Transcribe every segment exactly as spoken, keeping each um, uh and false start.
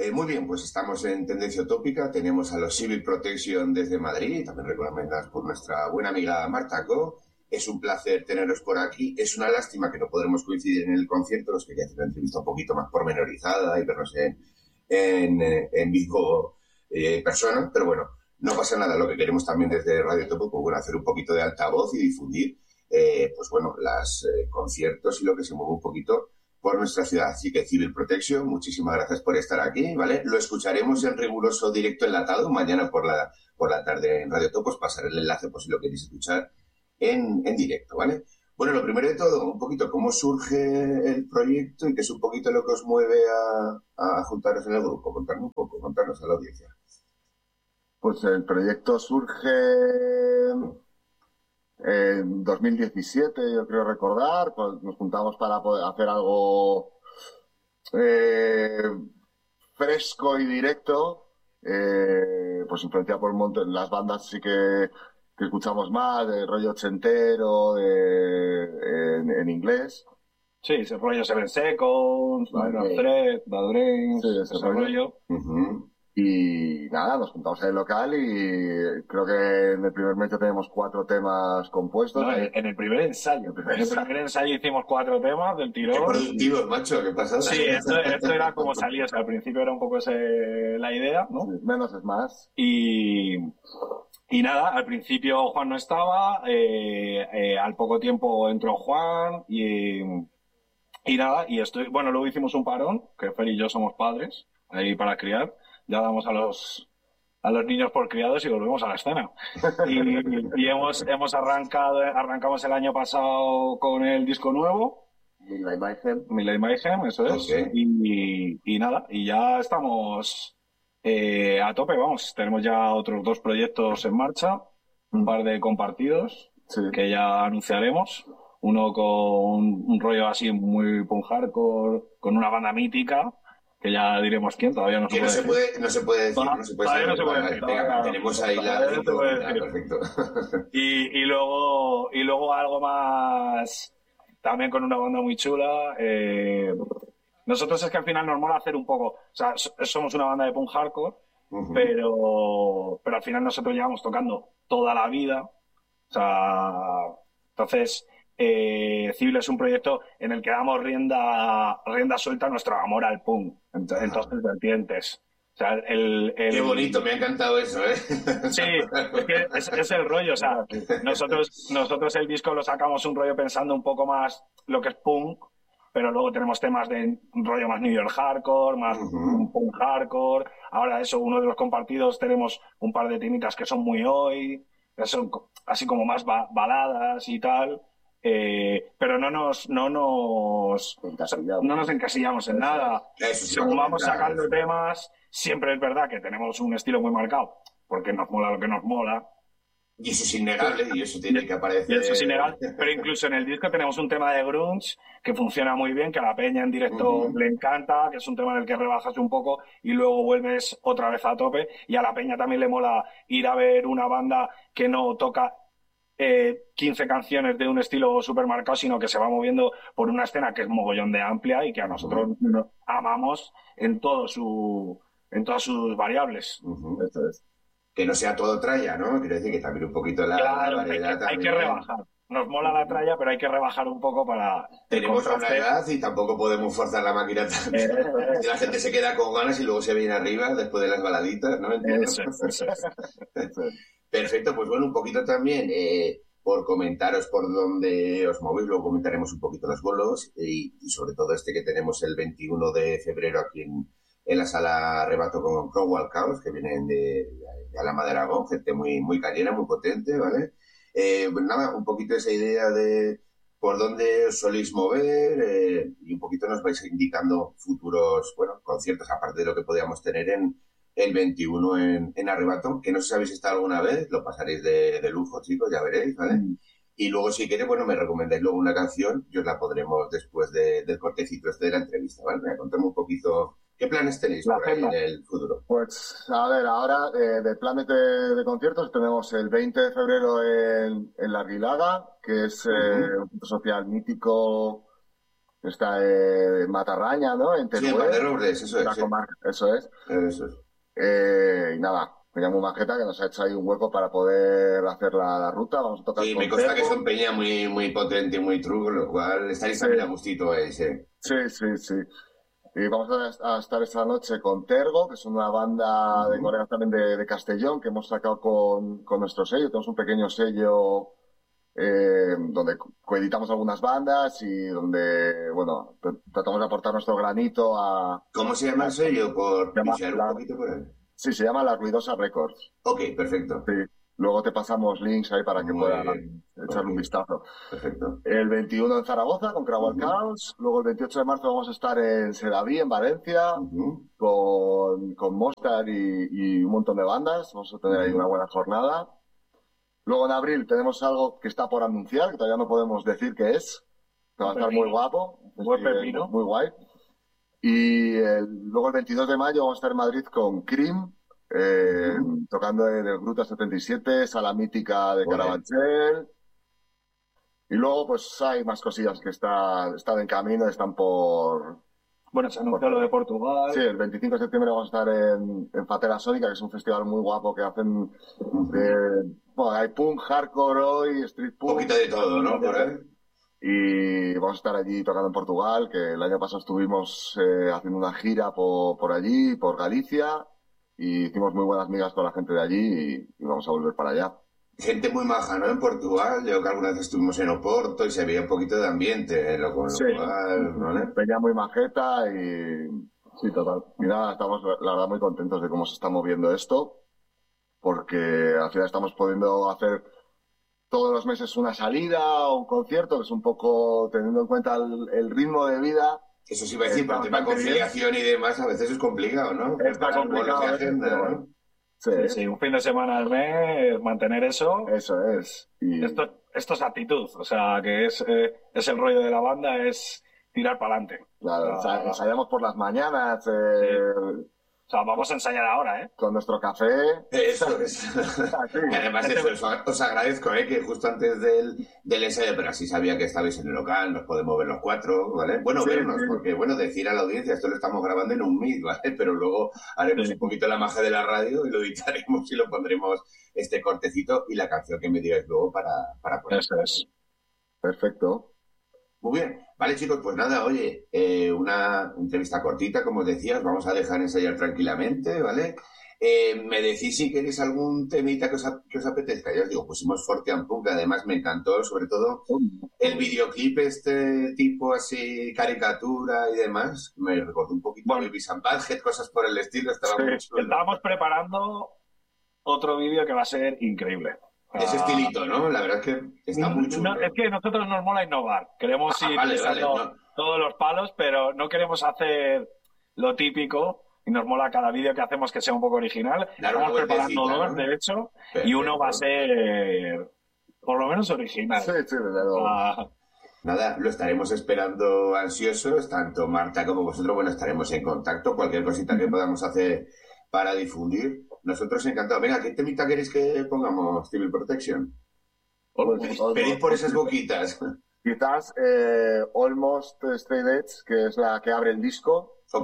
Eh, muy bien, pues estamos en Tendencia Utópica, tenemos a los Civil Protection desde Madrid, también recomendados por nuestra buena amiga Marta Co. Es un placer teneros por aquí, es una lástima que no podremos coincidir en el concierto, os quería hacer una entrevista un poquito más pormenorizada y vernos en, en, en vivo eh, persona, pero bueno, no pasa nada, lo que queremos también desde Radio Topo, pues bueno, hacer un poquito de altavoz y difundir, eh, pues bueno, los eh, conciertos y lo que se mueve un poquito por nuestra ciudad. Así que Civil Protection, muchísimas gracias por estar aquí, ¿vale? Lo escucharemos en riguroso directo enlatado mañana por la, por la tarde en Radio Topos. Pasaré el enlace por si lo queréis escuchar en, en directo, ¿vale? Bueno, lo primero de todo, un poquito cómo surge el proyecto y qué es un poquito lo que os mueve a, a juntaros en el grupo. Contarnos un poco, contarnos a la audiencia. Pues el proyecto surge en dos mil diecisiete, yo creo recordar, pues nos juntamos para poder hacer algo eh, fresco y directo, eh, pues influenciado por un montón, las bandas sí que, que escuchamos más, de rollo ochentero, de, en, en inglés. Sí, ese rollo Seven Seconds, Bad Thread, Bad Dreams, sí, ese, ese rollo. rollo. Uh-huh. Y nada, nos juntamos en el local y creo que en el primer mes ya tenemos cuatro temas compuestos. No, en el primer ensayo. El primer en el ensayo. primer ensayo hicimos cuatro temas del tirón. Qué productivos, macho, qué pasada. Sí, esto, esto era como salía, o sea, al principio era un poco ese, la idea, ¿no? Sí, menos es más. Y, y nada, al principio Juan no estaba, eh, eh, al poco tiempo entró Juan y, y nada, y estoy, bueno, luego hicimos un parón, que Fer y yo somos padres, ahí para criar. Ya damos a los a los niños por criados y volvemos a la escena. Y, y hemos hemos arrancado arrancamos el año pasado con el disco nuevo. Midnight Mayhem. Midnight Mayhem, eso es. Okay. Y, y nada, y ya estamos eh, a tope, vamos. Tenemos ya otros dos proyectos en marcha, un par de compartidos, sí, que ya anunciaremos. Uno con un rollo así muy punk hardcore, con una banda mítica, que ya diremos quién, todavía no se, puede, no se puede No se puede decir, no, no se puede todavía saber. No se puede decir. Venga, No, tenemos ahí la... no se puede decir. Perfecto. Y, y, luego, y luego algo más, también con una banda muy chula. Eh, nosotros es que al final nos mola hacer un poco, o sea, somos una banda de punk hardcore, uh-huh, pero, pero al final nosotros llevamos tocando toda la vida. O sea, entonces... Eh, Civil es un proyecto en el que damos rienda, rienda suelta a nuestro amor al punk, en, en todas sus vertientes. O sea, el, el... Qué bonito, me ha encantado eso, ¿eh? Sí, es, que es, es el rollo, o sea, nosotros, nosotros el disco lo sacamos un rollo pensando un poco más lo que es punk, pero luego tenemos temas de un rollo más New York hardcore, más uh-huh, punk hardcore. Ahora eso, uno de los compartidos tenemos un par de temitas que son muy hoy, que son así como más ba- baladas y tal. Eh, pero no nos no nos no nos encasillamos en nada. Según vamos sacando temas, siempre es verdad que tenemos un estilo muy marcado, porque nos mola lo que nos mola. Y eso es innegable, y eso tiene que aparecer. Y eso es innegable, pero incluso en el disco tenemos un tema de grunge que funciona muy bien, que a la peña en directo uh-huh, le encanta, que es un tema en el que rebajas un poco y luego vuelves otra vez a tope, y a la peña también le mola ir a ver una banda que no toca Eh, quince canciones de un estilo súper marcado, sino que se va moviendo por una escena que es mogollón de amplia y que a nosotros uh-huh, amamos en todo su en todas sus variables. Uh-huh. Esto es. Que no sea todo tralla, ¿no? Quiero decir que también un poquito la, claro, la variedad hay que, también. Hay que rebajar. Nos mola la tralla, pero hay que rebajar un poco para... Tenemos una edad y tampoco podemos forzar la máquina tanto. Eh, eh, la gente se queda con ganas y luego se viene arriba después de las baladitas, ¿no? Eso, eso, eso. Perfecto, pues bueno, un poquito también eh, por comentaros por dónde os movéis, luego comentaremos un poquito los bolos y, y sobre todo este que tenemos el veintiuno de febrero aquí en, en la sala Arrebato con Crowell Chaos, que vienen de, de Alhama de Aragón, gente muy, muy cañera, muy potente, ¿vale? Eh, pues nada, un poquito esa idea de por dónde os soléis mover eh, y un poquito nos vais indicando futuros, bueno, conciertos, aparte de lo que podíamos tener en el veintiuno en, en Arrebato, que no sé si habéis estado alguna vez, lo pasaréis de, de lujo, chicos, ya veréis, ¿vale? Mm. Y luego, si queréis, bueno, me recomendáis luego una canción y os la podremos después de, del cortecito este de la entrevista, ¿vale? Me contame un poquito, ¿qué planes tenéis la por ahí en el futuro? Pues, a ver, ahora eh, de planes de, de conciertos tenemos el veinte de febrero en, en La Aguilada, que es uh-huh, eh, un centro social mítico está en Matarraña, ¿no? En Sí, en Teruel. Valderobles, eso es. La Sí. comarca, eso es. Eso es. Eh, y nada, me muy majeta que nos ha hecho ahí un hueco para poder hacer la, la ruta. Vamos a tocar Sí, con me consta que Tergo. son peña muy, muy potente y muy true, lo cual estaréis Sí. también a gustito ahí, sí. Sí, sí, sí. Y vamos a, a estar esta noche con Tergo, que es una banda Uh-huh. de colegas también de, de Castellón, que hemos sacado con, con nuestro sello. Tenemos un pequeño sello eh, donde coeditamos algunas bandas y donde, bueno, tratamos de aportar nuestro granito a... ¿Cómo se llama el sello? Por se llama pichar un la- poquito por ahí. Sí, se llama La Ruidosa Records. Ok, perfecto. Sí. Luego te pasamos links ahí para que Muy puedas bien. echarle Ok. un vistazo. Perfecto. El veintiuno en Zaragoza con Crowell Ujú. Chaos. Luego el veintiocho de marzo vamos a estar en Sedaví, en Valencia, Ujú. con, con Mostar y, y un montón de bandas. Vamos a tener ahí Ujú. una buena jornada. Luego en abril tenemos algo que está por anunciar, que todavía no podemos decir qué es. Que va a Un estar muy pepino. guapo. Un buen Sí, eh, pepino. Muy guay. Y el- luego el veintidós de mayo vamos a estar en Madrid con Cream, eh, Ujú. tocando en el Gruta setenta y siete, Sala Mítica de Ole. Carabanchel. Y luego pues hay más cosillas que está- están en camino, están por... Bueno, se anunció lo de Portugal. Sí, el veinticinco de septiembre vamos a estar en, en Fatera Sónica, que es un festival muy guapo que hacen Ujú. de... Bueno, hay punk, hardcore hoy, street Un punk. poquito de todo, ¿no? Por ahí. Y vamos a estar allí tocando en Portugal, que el año pasado estuvimos eh, haciendo una gira por, por allí, por Galicia, y hicimos muy buenas migas con la gente de allí y, y vamos a volver para allá. Gente muy maja, ¿no? En Portugal, yo que alguna vez estustuvimos en Oporto y se veía un poquito de ambiente, lo, con lo Sí. cual, ¿vale? Peña muy majeta y... Sí, total. Y nada, estamos la verdad muy contentos de cómo se está moviendo esto, porque al final estamos pudiendo hacer todos los meses una salida o un concierto, que es un poco teniendo en cuenta el, el ritmo de vida. Eso sí iba a decir, por el tema de Está bastante conciliación y demás, a veces es complicado, ¿no? Está Preparar complicado, bolos de ¿eh? agenda, Pero ¿no? bueno. Sí, Sí, sí, un fin de semana al mes, mantener eso. eso es. Y Esto, esto es actitud, o sea, que es, eh, es el rollo de la banda, es tirar para adelante. claro, O sea, ensa- ensayamos por las mañanas eh, O sea, vamos a ensayar ahora, ¿eh? con nuestro café. Eso es. Así. Y además eso, os, os agradezco, ¿eh? Que justo antes del, del ensayo, pero así sabía que estabais en el local, nos podemos ver los cuatro, ¿vale? Bueno, Sí, vernos, sí. porque, bueno, decir a la audiencia, esto lo estamos grabando en un Meet, ¿vale? Pero luego haremos Sí. un poquito la magia de la radio y lo editaremos y lo pondremos este cortecito y la canción que me digáis luego para, para poner. Eso es. Perfecto. Muy bien. Vale, chicos, pues nada, oye, eh, una entrevista cortita, como os decía, os vamos a dejar ensayar tranquilamente, ¿vale? Eh, me decís si queréis algún temita que os, que os apetezca. Ya os digo, pusimos Forte and Punk, además me encantó, sobre todo el videoclip este tipo así, caricatura y demás. Me recordó un poquito Bueno. Baby and Badhead, cosas por el estilo, estaba Sí, muy chulo. Estábamos preparando otro vídeo que va a ser increíble. Ese Ah, estilito, ¿no? La verdad es que está muy chulo. no, es que a nosotros nos mola innovar. Queremos Ah, ir vale, pisando vale, no. todos los palos, pero no queremos hacer lo típico. Y nos mola cada vídeo que hacemos que sea un poco original. Dar una Estamos preparando vueltecita, dos, ¿no? de hecho, y Perfecto. uno va a ser por lo menos original. Sí, sí, desde luego. Ah, Nada, lo estaremos esperando ansiosos, tanto Marta como vosotros. Bueno, estaremos en contacto. Cualquier cosita que podamos hacer para difundir. Nosotros encantados. Venga, ¿qué temita queréis que pongamos, Civil Protection? Pues, Pedid, almost- pedid por esas boquitas. Quizás eh, Almost Straight Edge, que es la que abre el disco, Ok.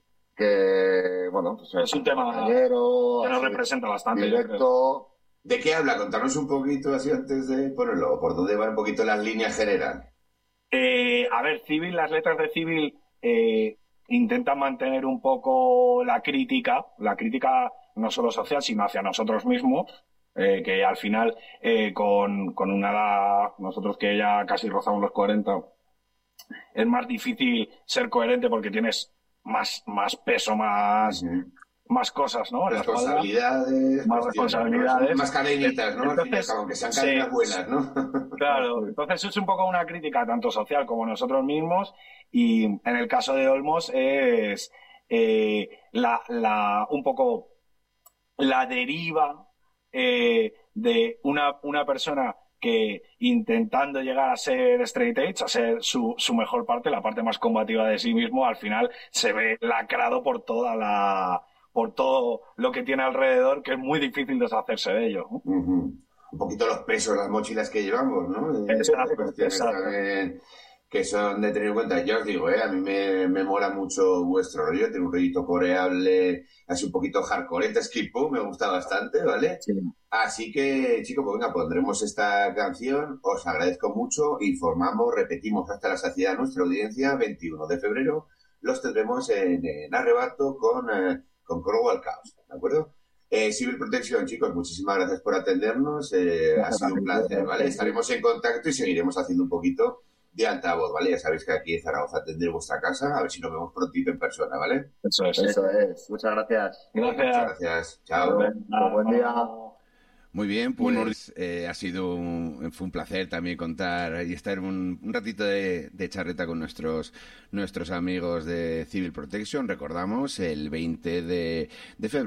que, bueno, pues Es un tema compañero, que nos así, representa bastante. yo creo. directo. ¿De qué habla? Contarnos un poquito así antes de ponerlo. ¿Por dónde van un poquito las líneas generales? Eh, a ver, Civil, las letras de Civil eh, intentan mantener un poco la crítica, la crítica no solo social, sino hacia nosotros mismos, eh, que al final, eh, con, con una edad, nosotros que ya casi rozamos los cuarenta, es más difícil ser coherente porque tienes más, más peso, más, Ujú. más cosas, ¿no? En la espalda. Responsabilidades. Más cuestiones, responsabilidades. ¿no? Más cadenitas, ¿no? Al fin y al Entonces, cabo, aunque sean sí, cadenas buenas, ¿no? Claro, entonces es un poco una crítica tanto social como nosotros mismos y en el caso de Olmos es eh, la, la, un poco la deriva eh, de una, una persona que intentando llegar a ser straight edge, a ser su, su mejor parte, la parte más combativa de sí mismo, al final se ve lacrado por toda la, por todo lo que tiene alrededor, que es muy difícil deshacerse de ello, ¿no? Ujú. Un poquito los pesos, las mochilas que llevamos, ¿no? Eh, Exacto, cuestiones exacto. también que son de tener en cuenta. Ya os digo, ¿eh? A mí me, me mola mucho vuestro rollo, tiene un rollito coreable, así un poquito hardcore, este skip punk, me gusta bastante, ¿vale? Sí. Así que, chicos, pues venga, pondremos esta canción, os agradezco mucho, informamos, repetimos hasta la saciedad nuestra audiencia, veintiuno de febrero, los tendremos en, en Arrebato con, eh, con Crowell Chaos, ¿de acuerdo? Eh, Civil Protection, chicos, muchísimas gracias por atendernos, eh, ha sido un placer, ¿vale? Estaremos en contacto y seguiremos haciendo un poquito de altavoz, ¿vale? Ya sabéis que aquí en Zaragoza tendré vuestra casa, a ver si nos vemos prontito en persona, ¿vale? Eso es. Eso es. Muchas gracias. Gracias. Muchas gracias. Chao. Bueno, buen día. Muy bien, pues eh, ha sido un, fue un placer también contar y estar un, un ratito de, de charreta con nuestros nuestros amigos de Civil Protection. Recordamos el veinte de febrero.